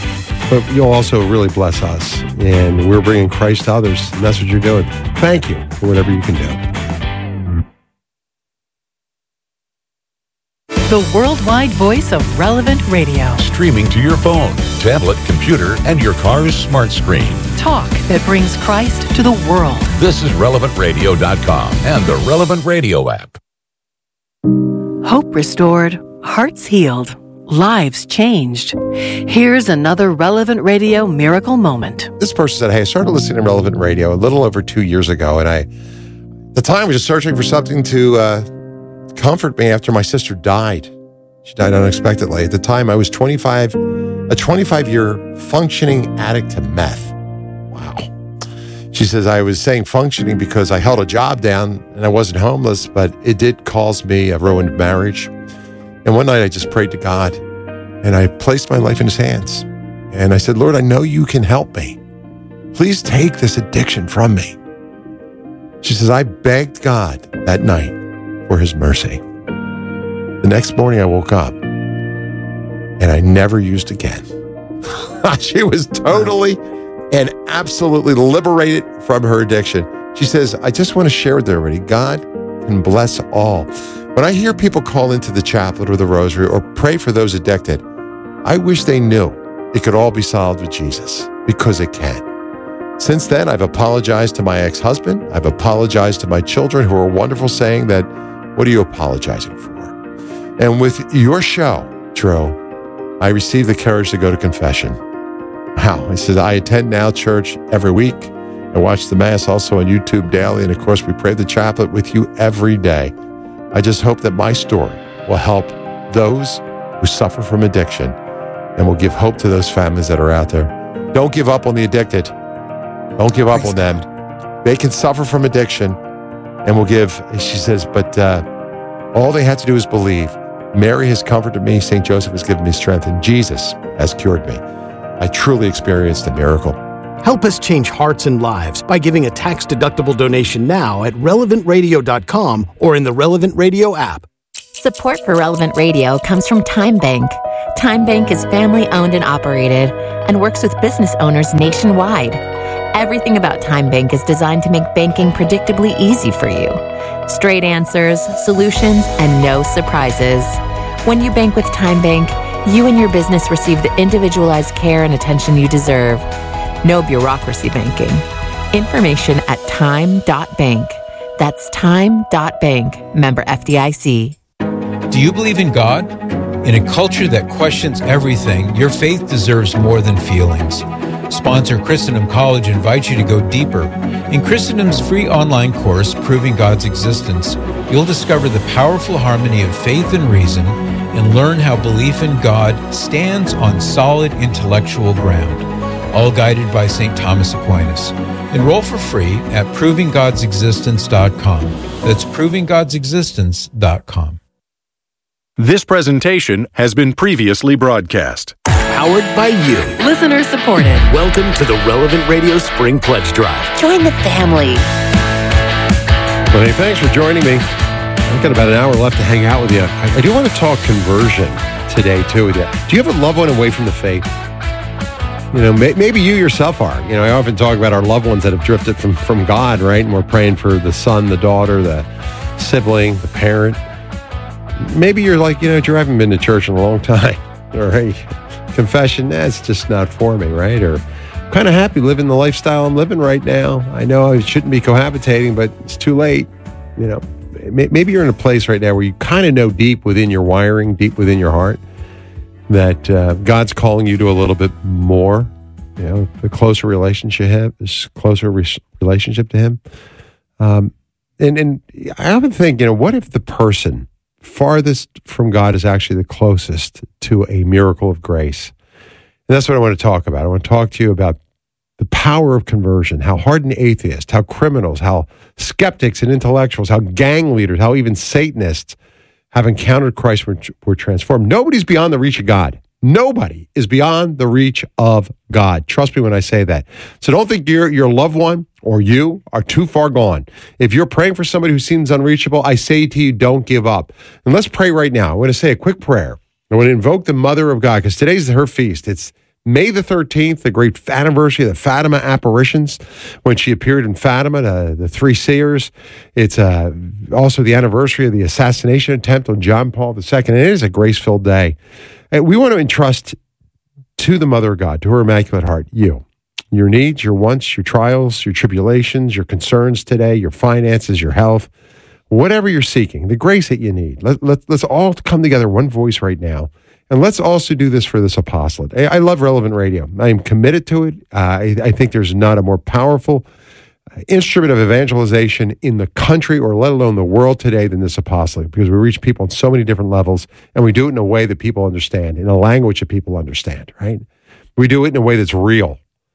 but you'll also really bless us. And we're bringing Christ to others, and that's what you're doing. Thank you for whatever you can do. The worldwide voice of Relevant Radio. Streaming to your phone, tablet, computer, and your car's smart screen. Talk that brings Christ to the world. This is relevant radio dot com and the Relevant Radio app. Hope restored, hearts healed, lives changed. Here's another Relevant Radio miracle moment. This person said, hey, I started listening to Relevant Radio a little over two years ago, and I, at the time, was just searching for something to uh, comfort me after my sister died. She died unexpectedly. At the time, I was twenty-five, a twenty-five-year functioning addict to meth. Wow. She says, I was saying functioning because I held a job down and I wasn't homeless, but it did cause me a ruined marriage. And one night I just prayed to God and I placed my life in his hands. And I said, Lord, I know you can help me. Please take this addiction from me. She says, I begged God that night for his mercy. The next morning I woke up and I never used again. She was totally and absolutely liberated from her addiction. She says, I just want to share with everybody, God can bless all. When I hear people call into the chaplet or the rosary or pray for those addicted, I wish they knew it could all be solved with Jesus, because it can. Since then, I've apologized to my ex-husband. I've apologized to my children, who are wonderful, saying that, what are you apologizing for? And with your show, Drew, I received the courage to go to confession. Wow. I said, I attend Now Church every week. I watch the Mass also on YouTube daily. And of course, we pray the chaplet with you every day. I just hope that my story will help those who suffer from addiction and will give hope to those families that are out there. Don't give up on the addicted. Don't give up on them. They can suffer from addiction, and will give, she says, but uh, all they have to do is believe. Mary has comforted me. Saint Joseph has given me strength, and Jesus has cured me. I truly experienced a miracle. Help us change hearts and lives by giving a tax-deductible donation now at relevant radio dot com or in the Relevant Radio app. Support for Relevant Radio comes from Time Bank. Time Bank is family-owned and operated and works with business owners nationwide. Everything about Time Bank is designed to make banking predictably easy for you. Straight answers, solutions, and no surprises. When you bank with Time Bank, you and your business receive the individualized care and attention you deserve. No bureaucracy banking. Information at time dot bank. That's time dot bank. Member F D I C. Do you believe in God? In a culture that questions everything, your faith deserves more than feelings. Sponsor Christendom College invites you to go deeper. In Christendom's free online course, Proving God's Existence, you'll discover the powerful harmony of faith and reason and learn how belief in God stands on solid intellectual ground. All guided by Saint Thomas Aquinas. Enroll for free at proving gods existence dot com. That's proving gods existence dot com. This presentation has been previously broadcast. Powered by you. Listener supported. Welcome to the Relevant Radio Spring Pledge Drive. Join the family. Well, hey, thanks for joining me. I've got about an hour left to hang out with you. I, I do want to talk conversion today, too, with you. Do you have a loved one away from the faith? You know, may, maybe you yourself are. You know, I often talk about our loved ones that have drifted from, from God, right? And we're praying for the son, the daughter, the sibling, the parent. Maybe you're like, you know, you haven't been to church in a long time. All right. Confession, that's just not for me, right? Or I'm kind of happy living the lifestyle I'm living right now. I know I shouldn't be cohabitating, but it's too late. You know, maybe you're in a place right now where you kind of know deep within your wiring, deep within your heart, that uh, God's calling you to a little bit more, you know, a closer relationship, a closer re- relationship to Him. Um, and, and I often think, you know, what if the person farthest from God is actually the closest to a miracle of grace? And that's what I want to talk about. I want to talk to you about the power of conversion, how hardened atheists, how criminals, how skeptics and intellectuals, how gang leaders, how even Satanists have encountered Christ, were, were transformed. Nobody's beyond the reach of God. Nobody is beyond the reach of God. Trust me when I say that. So don't think your your loved one or you are too far gone. If you're praying for somebody who seems unreachable, I say to you, don't give up. And let's pray right now. I want to say a quick prayer. I want to invoke the Mother of God, because today's her feast. It's May the thirteenth, the great anniversary of the Fatima apparitions, when she appeared in Fatima, the, the three seers. It's uh, also the anniversary of the assassination attempt on John Paul the Second. And it is a grace-filled day. And we want to entrust to the Mother of God, to her Immaculate Heart, you, your needs, your wants, your trials, your tribulations, your concerns today, your finances, your health, whatever you're seeking, the grace that you need. Let, let, let's all come together, one voice right now. And let's also do this for this apostolate. I, I love Relevant Radio. I am committed to it. Uh, I, I think there's not a more powerful instrument of evangelization in the country, or let alone the world today, than this apostolate, because we reach people on so many different levels, and we do it in a way that people understand, in a language that people understand, right? We do it in a way that's real.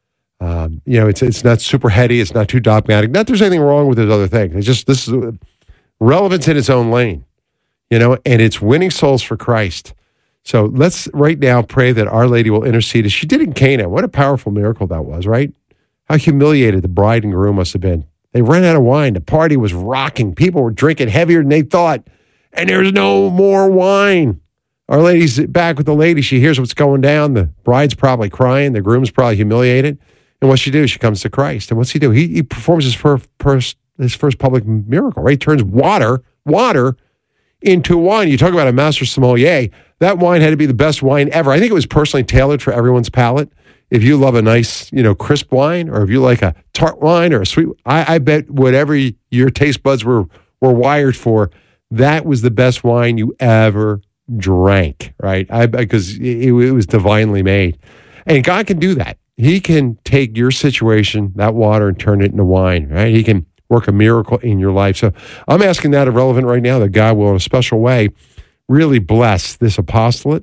Um, you know, it's it's not super heady. It's not too dogmatic. Not that there's anything wrong with those other things. It's just, this is relevance in its own lane, you know, and it's winning souls for Christ. So let's right now pray that Our Lady will intercede, as she did in Cana. What a powerful miracle that was, right? How humiliated the bride and groom must have been. They ran out of wine. The party was rocking. People were drinking heavier than they thought, and there's no more wine. Our Lady's back with the lady. She hears what's going down. The bride's probably crying. The groom's probably humiliated. And what's she do? She comes to Christ. And what's he do? He, he performs his first, first, his first public miracle, right? He turns water, water into wine. You talk about a master sommelier. That wine had to be the best wine ever. I think it was personally tailored for everyone's palate. If you love a nice, you know, crisp wine, or if you like a tart wine or a sweet, I, I bet whatever your taste buds were were wired for, that was the best wine you ever drank, right? I because it, it was divinely made. And God can do that. He can take your situation, that water, and turn it into wine, right? He can work a miracle in your life. So I'm asking that of Relevant right now, that God will, in a special way, really bless this apostolate,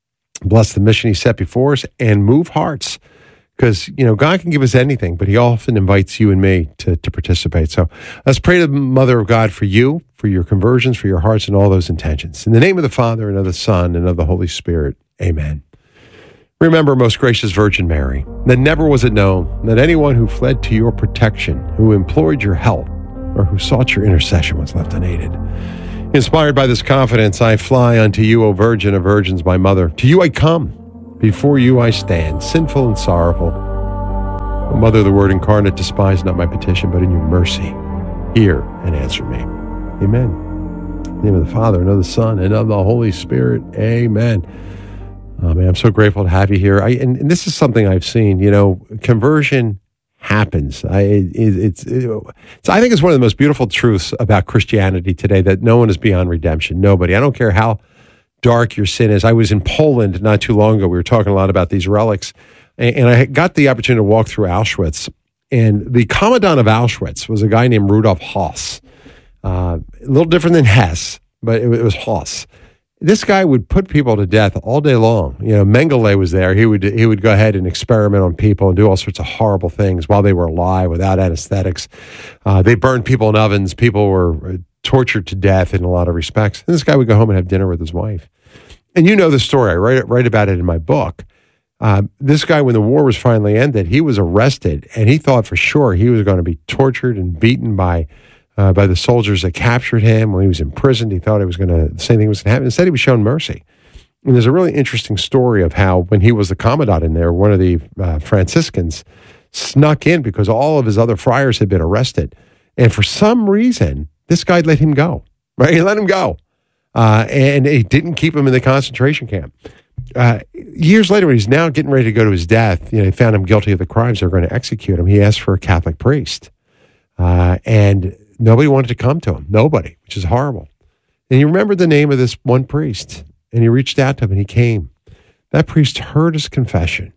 bless the mission He set before us, and move hearts. Because, you know, God can give us anything, but He often invites you and me to, to participate. So let's pray to the Mother of God for you, for your conversions, for your hearts, and all those intentions. In the name of the Father, and of the Son, and of the Holy Spirit, amen. Remember, most gracious Virgin Mary, that never was it known that anyone who fled to your protection, who implored your help, or who sought your intercession was left unaided. Inspired by this confidence, I fly unto you, O Virgin of Virgins, my mother. To you I come. Before you I stand, sinful and sorrowful. O Mother of the Word incarnate, despise not my petition, but in your mercy, hear and answer me. Amen. In the name of the Father, and of the Son, and of the Holy Spirit. Amen. Oh, man, I'm so grateful to have you here. I, and, and this is something I've seen, you know, conversion happens. I, it, it's, it, it's, I think it's one of the most beautiful truths about Christianity today, that no one is beyond redemption. Nobody. I don't care how dark your sin is. I was in Poland not too long ago. We were talking a lot about these relics, and, and I got the opportunity to walk through Auschwitz. And the commandant of Auschwitz was a guy named Rudolf Höss. Uh, a little different than Hess, but it, it was Höss. This guy would put people to death all day long. You know, Mengele was there. He would he would go ahead and experiment on people and do all sorts of horrible things while they were alive without anesthetics. Uh, they burned people in ovens. People were tortured to death in a lot of respects. And this guy would go home and have dinner with his wife. And you know the story. I write, write about it in my book. Uh, this guy, when the war was finally ended, he was arrested, and he thought for sure he was going to be tortured and beaten by Uh, by the soldiers that captured him. When he was imprisoned, he thought it was going to, the same thing was going to happen. Instead, he was shown mercy. And there's a really interesting story of how, when he was the commandant in there, one of the uh, Franciscans snuck in because all of his other friars had been arrested. And for some reason, this guy let him go, right? He let him go. Uh, and he didn't keep him in the concentration camp. Uh, years later, when he's now getting ready to go to his death, you know, they found him guilty of the crimes. They were going to execute him. He asked for a Catholic priest. Uh, and nobody wanted to come to him. Nobody, which is horrible. And he remembered the name of this one priest, and he reached out to him, and he came. That priest heard his confession,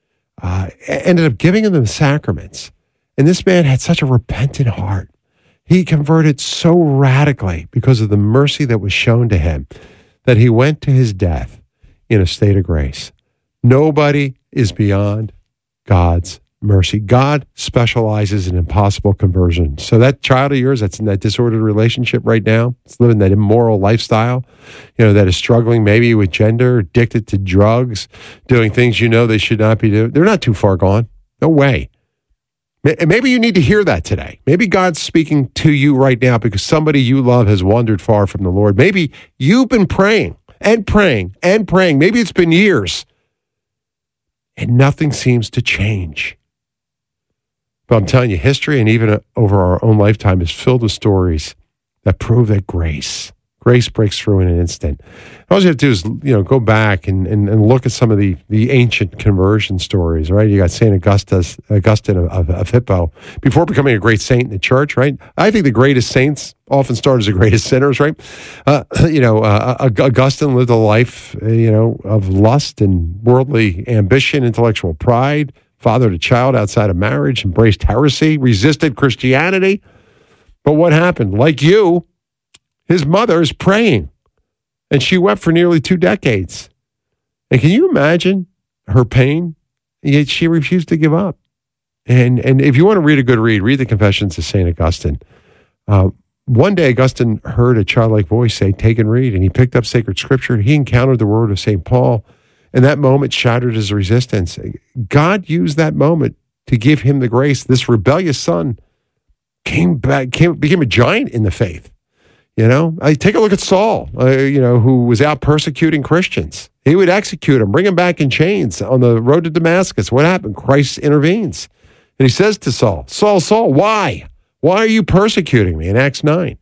uh, ended up giving him the sacraments. And this man had such a repentant heart. He converted so radically because of the mercy that was shown to him that he went to his death in a state of grace. Nobody is beyond God's mercy. God specializes in impossible conversion. So that child of yours that's in that disordered relationship right now, it's living that immoral lifestyle, you know, that is struggling maybe with gender, addicted to drugs, doing things you know they should not be doing. They're not too far gone. No way. Maybe you need to hear that today. Maybe God's speaking to you right now because somebody you love has wandered far from the Lord. Maybe you've been praying and praying and praying. Maybe it's been years and nothing seems to change. But I'm telling you, history and even over our own lifetime is filled with stories that prove that grace, grace breaks through in an instant. All you have to do is, you know, go back and, and, and look at some of the, the ancient conversion stories, right? You got Saint Augustus, Augustine of, of, of Hippo, before becoming a great saint in the church, right? I think the greatest saints often start as the greatest sinners, right? Uh, you know, uh, Augustine lived a life, you know, of lust and worldly ambition, intellectual pride, fathered a child outside of marriage, embraced heresy, resisted Christianity. But what happened? Like you, his mother is praying, and she wept for nearly two decades. And can you imagine her pain? Yet she refused to give up. And and if you want to read a good read, read the Confessions of Saint Augustine. Uh, one day, Augustine heard a childlike voice say, "Take and read," and he picked up sacred scripture. He encountered the word of Saint Paul. And that moment shattered his resistance. God used that moment to give him the grace. This rebellious son came back, came, became a giant in the faith. You know, I take a look at Saul, uh, you know, who was out persecuting Christians. He would execute them, bring them back in chains on the road to Damascus. What happened? Christ intervenes. And he says to Saul, Saul, Saul, why? Why are you persecuting me? In Acts nine.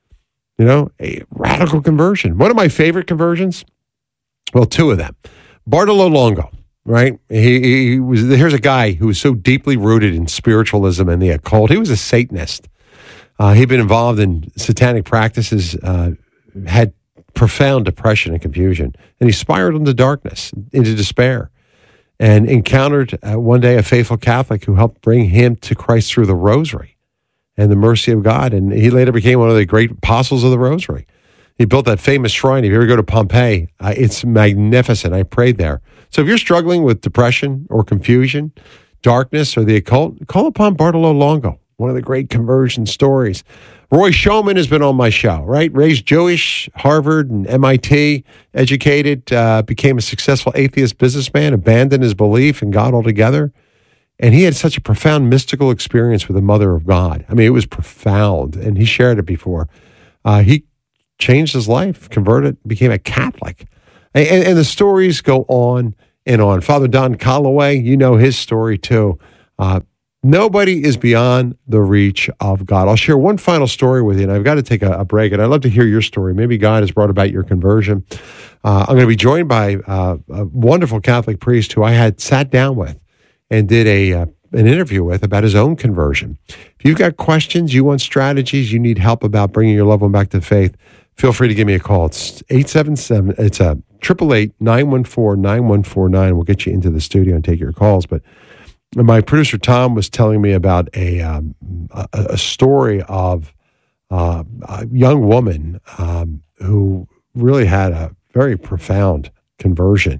You know, a radical conversion. One of my favorite conversions, well, two of them. Bartolo Longo, right? He, he was. Here's a guy who was so deeply rooted in spiritualism and the occult. He was a Satanist. Uh, he'd been involved in satanic practices, uh, had profound depression and confusion, and he spiraled into darkness, into despair, and encountered uh, one day a faithful Catholic who helped bring him to Christ through the Rosary and the mercy of God. And he later became one of the great apostles of the Rosary. He built that famous shrine. If you ever go to Pompeii, uh, it's magnificent. I prayed there. So if you're struggling with depression or confusion, darkness, or the occult, call upon Bartolo Longo. one of the great conversion stories. Roy Schoeman has been on my show, right? Raised Jewish, Harvard and M I T, educated, uh, became a successful atheist businessman, abandoned his belief in God altogether. And he had such a profound mystical experience with the Mother of God. I mean, it was profound, and he shared it before. Uh, he changed his life, converted, became a Catholic. And, and, and the stories go on and on. Father Don Calloway, you know his story too. Uh, Nobody is beyond the reach of God. I'll share one final story with you, and I've got to take a, a break, and I'd love to hear your story. Maybe God has brought about your conversion. Uh, I'm going to be joined by uh, a wonderful Catholic priest who I had sat down with and did a uh, an interview with about his own conversion. If you've got questions, you want strategies, you need help about bringing your loved one back to faith, feel free to give me a call. It's eight seven seven, it's a eight eight eight, nine one four, nine one four nine. We'll get you into the studio and take your calls, but my producer, Tom, was telling me about a um, a, a story of uh, a young woman um, who really had a very profound conversion.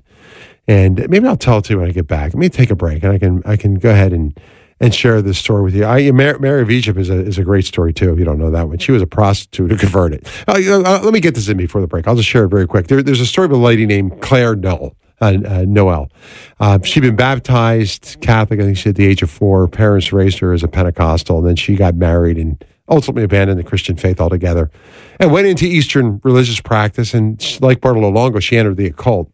And maybe I'll tell it to you when I get back. Let me take a break, and I can I can go ahead and, and share this story with you. I, Mary, Mary of Egypt is a, is a great story, too, if you don't know that one. She was a prostitute who converted. Uh, uh, let me get this in before the break. I'll just share it very quick. There, there's a story of a lady named Claire Noel. Uh, uh, Noel. Uh, she'd been baptized Catholic, I think she at the age of four. Her parents raised her as a Pentecostal, and then she got married and ultimately abandoned the Christian faith altogether and went into Eastern religious practice. And like Bartolo Longo, she entered the occult.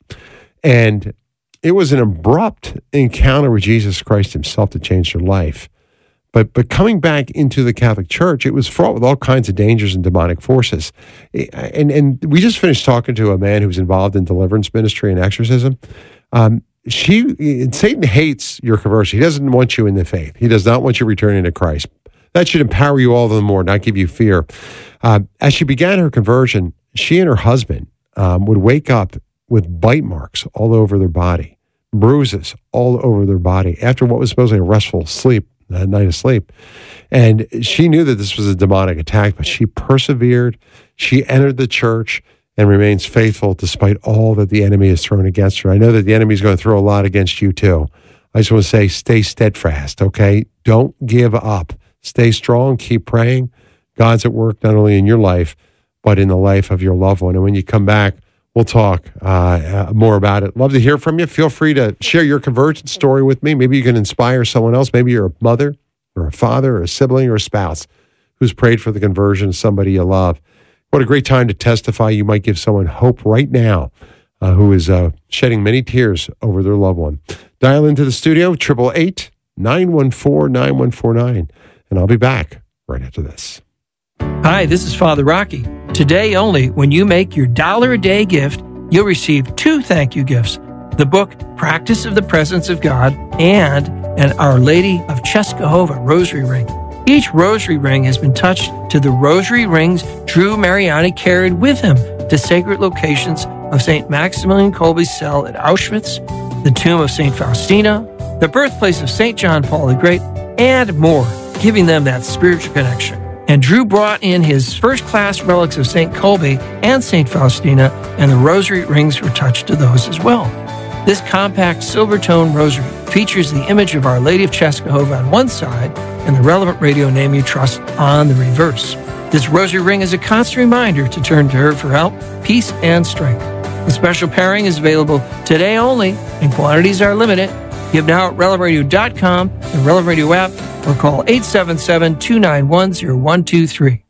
And it was an abrupt encounter with Jesus Christ himself that changed her life. But but coming back into the Catholic Church, it was fraught with all kinds of dangers and demonic forces. And and we just finished talking to a man who was involved in deliverance ministry and exorcism. Um, she Satan hates your conversion. He doesn't want you in the faith. He does not want you returning to Christ. That should empower you all the more, not give you fear. Uh, as she began her conversion, she and her husband um, would wake up with bite marks all over their body, bruises all over their body after what was supposedly a restful sleep. A night of sleep. And she knew that this was a demonic attack, but she persevered. She entered the church and remains faithful despite all that the enemy has thrown against her. I know that the enemy is going to throw a lot against you too. I just want to say, stay steadfast, okay? Don't give up. Stay strong. Keep praying. God's at work not only in your life, but in the life of your loved one. And when you come back, we'll talk uh, uh, more about it. Love to hear from you. Feel free to share your conversion story with me. Maybe you can inspire someone else. Maybe you're a mother or a father or a sibling or a spouse who's prayed for the conversion of somebody you love. What a great time to testify. You might give someone hope right now uh, who is uh, shedding many tears over their loved one. Dial into the studio, eight eight eight, nine one four, nine one four nine, and I'll be back right after this. Hi, this is Father Rocky. Today only, when you make your dollar a day gift, you'll receive two thank you gifts. The book, Practice of the Presence of God, and an Our Lady of Czestochowa rosary ring. Each rosary ring has been touched to the rosary rings Drew Mariani carried with him to sacred locations of Saint Maximilian Kolbe's cell at Auschwitz, the tomb of Saint Faustina, the birthplace of Saint John Paul the Great, and more, giving them that spiritual connection. And Drew brought in his first-class relics of Saint Kolbe and Saint Faustina, and the rosary rings were touched to those as well. This compact silver-tone rosary features the image of Our Lady of Czestochowa on one side and the relevant radio name you trust on the reverse. This rosary ring is a constant reminder to turn to her for help, peace, and strength. The special pairing is available today only, and quantities are limited. Give now at relevant radio dot com, the Relevant Radio app, or call eight seven seven, two nine one, zero one two three.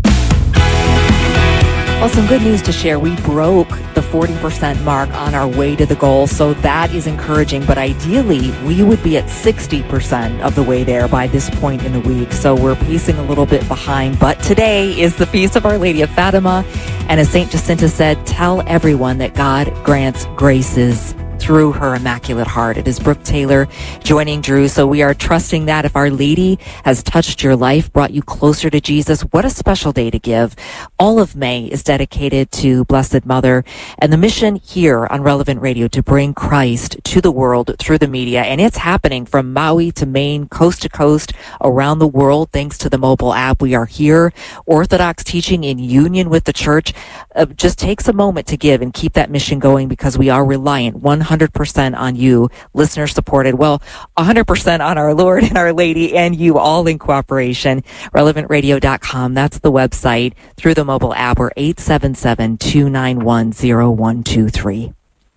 Well, some good news to share. We broke the forty percent mark on our way to the goal, so that is encouraging. But ideally, we would be at sixty percent of the way there by this point in the week. So we're pacing a little bit behind. But today is the Feast of Our Lady of Fatima. And as Saint Jacinta said, tell everyone that God grants graces through her Immaculate Heart. It is Brooke Taylor joining Drew. So we are trusting that if Our Lady has touched your life, brought you closer to Jesus, what a special day to give. All of May is dedicated to Blessed Mother, and the mission here on Relevant Radio to bring Christ to the world through the media. And it's happening from Maui to Maine, coast to coast, around the world, thanks to the mobile app. We are here, Orthodox teaching in union with the church. Uh, just takes a moment to give and keep that mission going, because we are reliant one hundred hundred percent on you, listener supported. Well, one hundred percent on our Lord and Our Lady and you, all in cooperation. relevant radio dot com. That's the website. Through the mobile app, or eight seven seven, two nine one, zero one two three.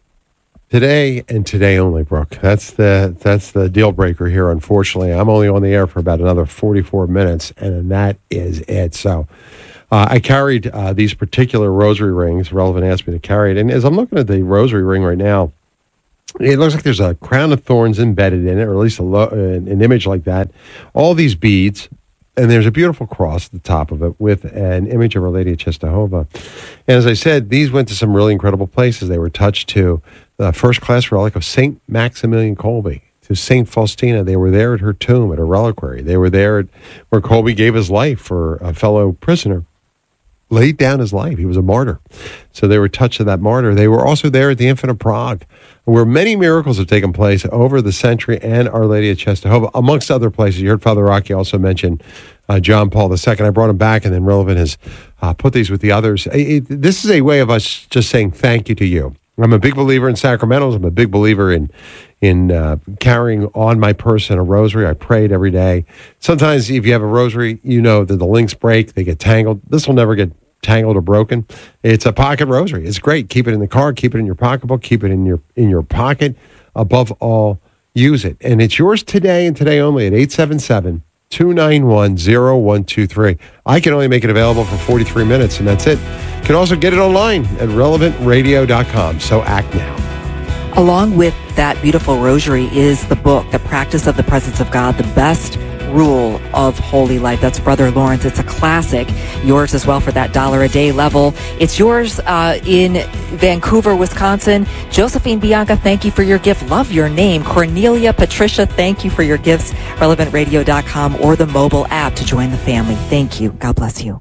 Today and today only, Brooke. That's the that's the deal breaker here, unfortunately. I'm only on the air for about another forty-four minutes, and that is it. So uh, I carried uh, these particular rosary rings. Relevant asked me to carry it. And as I'm looking at the rosary ring right now, it looks like there's a crown of thorns embedded in it, or at least a lo- an, an image like that. All these beads. And there's a beautiful cross at the top of it with an image of Our Lady of Czestochowa. And as I said, these went to some really incredible places. They were touched to the first-class relic of Saint Maximilian Kolbe, to Saint Faustina. They were there at her tomb, at her reliquary. They were there at where Kolbe gave his life for a fellow prisoner, laid down his life. He was a martyr. So they were touched to that martyr. They were also there at the Infant of Prague, where many miracles have taken place over the century, and Our Lady of Czestochowa, amongst other places. You heard Father Rocky also mention uh, John Paul the Second. I brought him back, and then Relevant has uh, put these with the others. It, it, this is a way of us just saying thank you to you. I'm a big believer in sacramentals. I'm a big believer in in uh, carrying on my person a rosary. I pray it every day. Sometimes if you have a rosary, you know that the links break, they get tangled. This will never get tangled or broken. It's a pocket rosary. It's great. Keep it in the car, keep it in your pocketbook, keep it in your in your pocket. Above all, use it. And it's yours today and today only at eight seven seven, two nine one, zero one two three. I can only make it available for forty-three minutes, and that's it. You can also get it online at relevant radio dot com. So act now. Along with that beautiful rosary is the book, The Practice of the Presence of God, the best rule of holy life. That's Brother Lawrence. It's a classic. Yours as well for that dollar a day level. It's yours uh, in Vancouver, Wisconsin. Josephine Bianca, thank you for your gift. Love your name. Cornelia Patricia, thank you for your gifts. relevant radio dot com or the mobile app to join the family. Thank you. God bless you.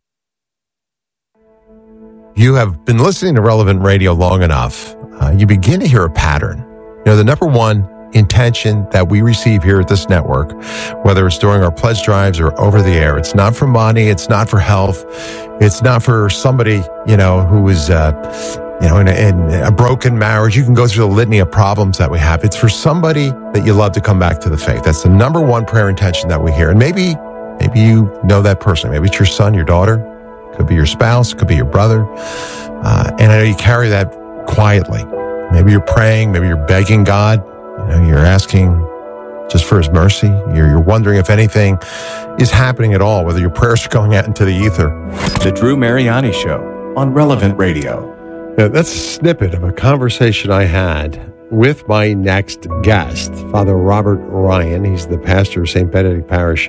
You have been listening to Relevant Radio long enough. Uh, you begin to hear a pattern. You know, the number one intention that we receive here at this network, whether it's during our pledge drives or over the air, it's not for money, it's not for health, it's not for somebody, you know, who is, uh, you know, in a, in a broken marriage. You can go through the litany of problems that we have. It's for somebody that you love to come back to the faith. That's the number one prayer intention that we hear. And maybe, maybe you know that person. Maybe it's your son, your daughter, could be your spouse, could be your brother. Uh, and I know you carry that quietly. Maybe you're praying, maybe you're begging God. You know, you're asking just for his mercy. You're, you're wondering if anything is happening at all, whether your prayers are going out into the ether. The Drew Mariani Show on Relevant Radio. Yeah, that's a snippet of a conversation I had with my next guest, Father Robert Ryan. He's the pastor of Saint Benedict Parish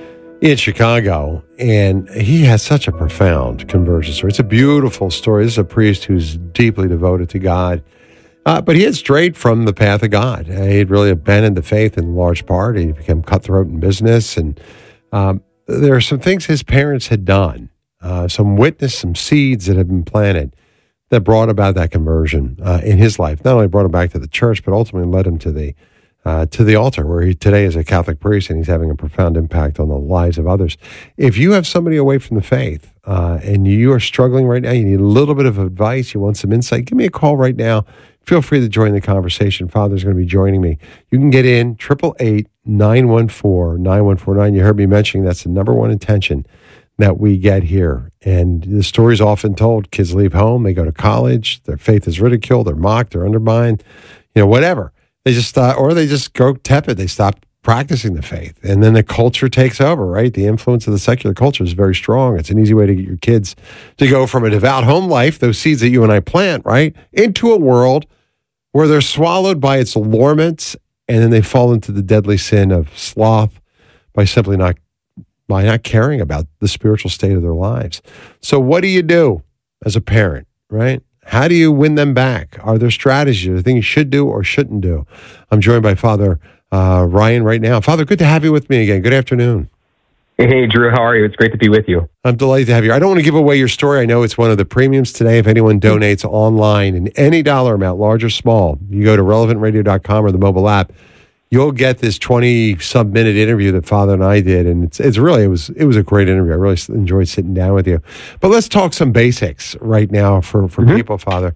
in Chicago, and he has such a profound conversion story. It's a beautiful story. This is a priest who's deeply devoted to God. Uh, but he had strayed from the path of God. Uh, he had really abandoned the faith in large part. He became cutthroat in business. And um, there are some things his parents had done, uh, some witness, some seeds that had been planted that brought about that conversion uh, in his life. Not only brought him back to the church, but ultimately led him to the uh, to the altar, where he today is a Catholic priest, and he's having a profound impact on the lives of others. If you have somebody away from the faith uh, and you are struggling right now, you need a little bit of advice, you want some insight, give me a call right now. Feel free to join the conversation. Father's going to be joining me. You can get in, eight eight eight, nine one four, nine one four nine. You heard me mentioning that's the number one intention that we get here. And the story is often told. Kids leave home, they go to college, their faith is ridiculed, they're mocked, they're undermined, you know, whatever. They just, uh, or they just go tepid. They stop practicing the faith. And then the culture takes over, right? The influence of the secular culture is very strong. It's an easy way to get your kids to go from a devout home life, those seeds that you and I plant, right, into a world where they're swallowed by its allurements, and then they fall into the deadly sin of sloth by simply not, by not caring about the spiritual state of their lives. So what do you do as a parent, right? How do you win them back? Are there strategies? Are there things you should do or shouldn't do? I'm joined by Father Uh, Ryan right now. Father, good to have you with me again. Good afternoon. Hey, Drew, how are you? It's great to be with you. I'm delighted to have you. I don't want to give away your story. I know it's one of the premiums today. If anyone donates online in any dollar amount, large or small, you go to relevant radio dot com or the mobile app, you'll get this twenty-some minute interview that Father and I did. And it's it's really, it was it was a great interview. I really enjoyed sitting down with you. But let's talk some basics right now for, for mm-hmm. people, Father.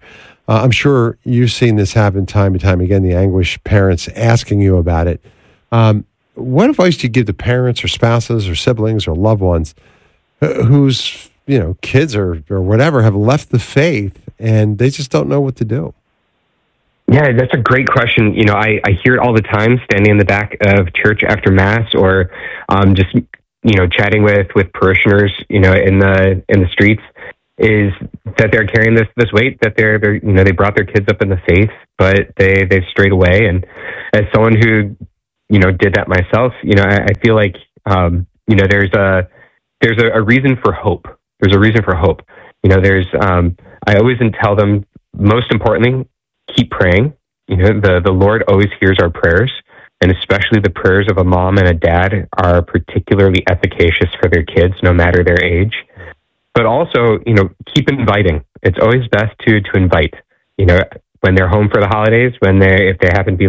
Uh, I'm sure you've seen this happen time and time again, the anguish, parents asking you about it. Um, what advice do you give to parents or spouses or siblings or loved ones whose, you know, kids or, or whatever have left the faith and they just don't know what to do? Yeah, that's a great question. You know, I, I hear it all the time standing in the back of church after Mass or um, just, you know, chatting with, with parishioners, you know, in the in the streets, is that they're carrying this this weight, that they're, they're you know, they brought their kids up in the faith, but they, they've strayed away. And as someone who, you know, did that myself, you know, I, I feel like, um, you know, there's a, there's a, a reason for hope. There's a reason for hope. You know, there's, um, I always tell them, most importantly, keep praying. You know, the, the Lord always hears our prayers, and especially the prayers of a mom and a dad are particularly efficacious for their kids, no matter their age. But also, you know, keep inviting. It's always best to, to invite, you know, when they're home for the holidays, when they, if they happen to be